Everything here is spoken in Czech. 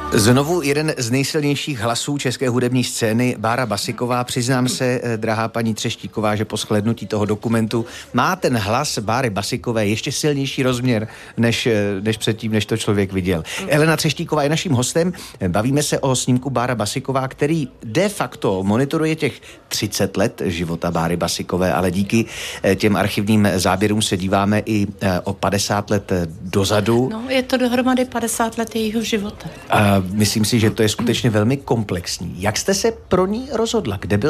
Znovu jeden z nejsilnějších hlasů české hudební scény, Bára Basyková. Přiznám se, drahá paní Třeštíková, že po shlédnutí toho dokumentu má ten hlas Báry Basykové ještě silnější rozměr, než předtím, než to člověk viděl. Elena Třeštíková je naším hostem. Bavíme se o snímku Bára Basyková, který de facto monitoruje těch 30 let života Báry Basykové, ale díky těm archivním záběrům se díváme i o 50 let dozadu. No, je to dohromady 50 let jejího života. Myslím si, že to je skutečně velmi komplexní. Jak jste se pro ní rozhodla? Kde byl